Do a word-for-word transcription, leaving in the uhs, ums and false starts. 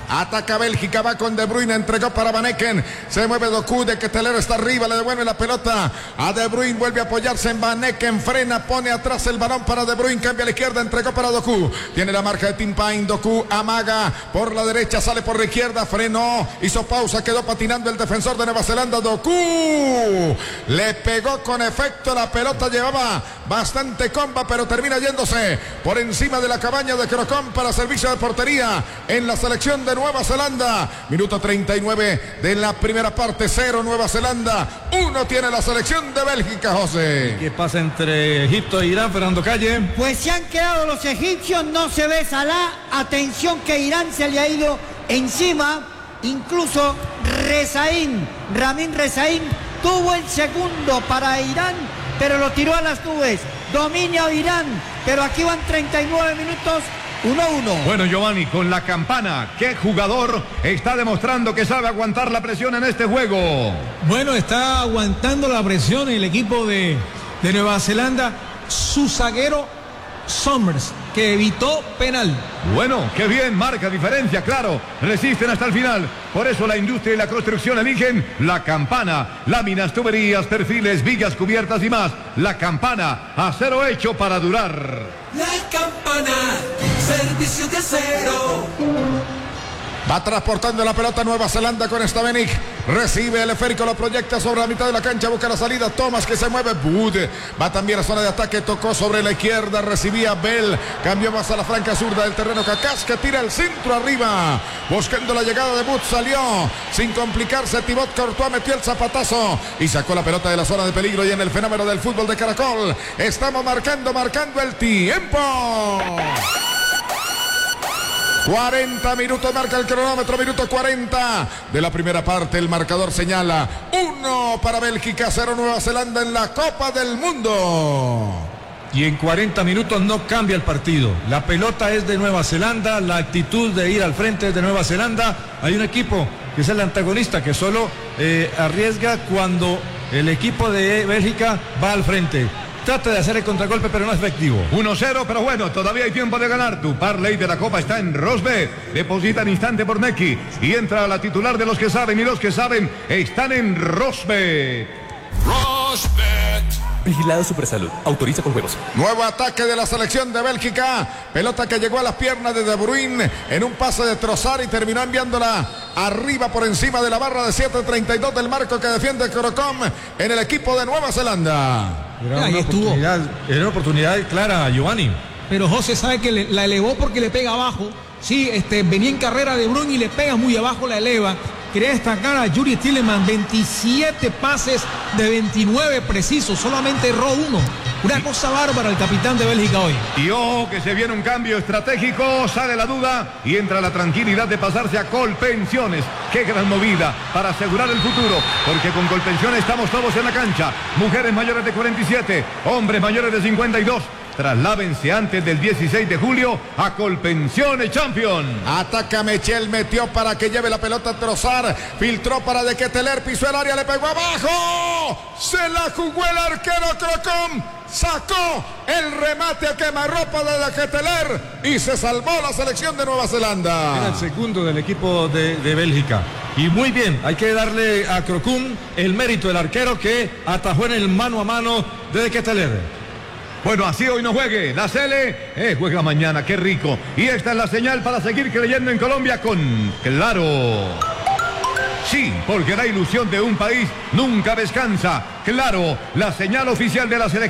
Ataca Bélgica, va con De Bruyne, entregó para Van Aken. Se mueve Doku, De Ketelaere está arriba, le devuelve la pelota a De Bruyne, vuelve a apoyarse en Van Aken, frena, pone atrás el balón para De Bruyne, cambia a la izquierda, entregó para Doku. Tiene la marca de Tim Payne, Doku amaga por la derecha, sale por la izquierda, frenó, hizo pausa, quedó patinando el defensor de Nueva Zelanda, Doku. Le pegó con efecto, la pelota llevaba bastante comba, pero termina yéndose por encima de la cabaña de Crocombe para servicio de portería en la selección de Nueva Zelanda. Minuto treinta y nueve de la primera parte, cero Nueva Zelanda, uno tiene la selección de Bélgica, José. ¿Qué pasa entre Egipto e Irán, Fernando Calle? Pues se han quedado los egipcios, no se ve Salah, atención que Irán se le ha ido encima, incluso Rezaín, Ramin Rezaín tuvo el segundo para Irán, pero lo tiró a las nubes, dominio Irán, pero aquí van treinta y nueve minutos, uno a uno. Bueno, Giovanni, con la campana, ¿qué jugador está demostrando que sabe aguantar la presión en este juego? Bueno, está aguantando la presión el equipo de, de Nueva Zelanda, su zaguero Somers, que evitó penal. Bueno, qué bien, marca diferencia, claro, resisten hasta el final. Por eso la industria y la construcción eligen la campana, láminas, tuberías, perfiles, vigas cubiertas y más. La campana, acero hecho para durar. La campana, servicio de acero. Va transportando la pelota Nueva Zelanda con Stavenik. Recibe el esférico, lo proyecta sobre la mitad de la cancha, busca la salida. Thomas que se mueve. Bud va también a zona de ataque, tocó sobre la izquierda, recibía Bell. Cambió más a la franca zurda del terreno. Cacás que tira el centro arriba, buscando la llegada de Bud. Salió sin complicarse. Thibaut Courtois metió el zapatazo y sacó la pelota de la zona de peligro. Y en el fenómeno del fútbol de Caracol estamos marcando, marcando el tiempo. cuarenta minutos marca el cronómetro, minuto cuarenta de la primera parte. El marcador señala uno para Bélgica, cero Nueva Zelanda en la Copa del Mundo. Y en cuarenta minutos no cambia el partido. La pelota es de Nueva Zelanda, la actitud de ir al frente es de Nueva Zelanda. Hay un equipo que es el antagonista, que solo eh, arriesga cuando el equipo de Bélgica va al frente. Trata de hacer el contragolpe, pero no es efectivo. uno cero, pero bueno, todavía hay tiempo de ganar. Tu parlay de la Copa está en Rosbet. Deposita en instante por Neki y entra a la titular de los que saben, y los que saben están en Rosbet. Rosbet. Vigilado Supersalud. Autoriza con juegos. Nuevo ataque de la selección de Bélgica. Pelota que llegó a las piernas de De Bruyne en un pase de Trossard y terminó enviándola arriba por encima de la barra de siete treinta y dos del marco que defiende Crocombe en el equipo de Nueva Zelanda. Era una, oportunidad, era una oportunidad clara, Giovanni. Pero José sabe que le, la elevó porque le pega abajo. Sí, este, venía en carrera De Bruyne y le pega muy abajo, la eleva. Quería destacar a Yuri Tielemans, veintisiete pases de veintinueve precisos, solamente erró uno. Una cosa bárbara el capitán de Bélgica hoy. Y ojo que se viene un cambio estratégico, sale la duda y entra la tranquilidad de pasarse a Colpensiones. Qué gran movida para asegurar el futuro, porque con Colpensiones estamos todos en la cancha. Mujeres mayores de cuarenta y siete, hombres mayores de cincuenta y dos. Traslávense antes del dieciséis de julio a Colpensiones Champion. Ataca Mechel, metió para que lleve la pelota a Trossard, filtró para De Ketelaere, pisó el área, le pegó abajo, se la jugó el arquero Crocombe, sacó el remate a quemarropa de De Ketelaere y se salvó la selección de Nueva Zelanda. Era el segundo del equipo de, de Bélgica. Y muy bien, hay que darle a Crocombe el mérito del arquero que atajó en el mano a mano de De Ketelaere. Bueno, así hoy no juegue. La Sele eh, juega mañana, qué rico. Y esta es la señal para seguir creyendo en Colombia con Claro. Sí, porque la ilusión de un país nunca descansa. Claro, la señal oficial de la selección.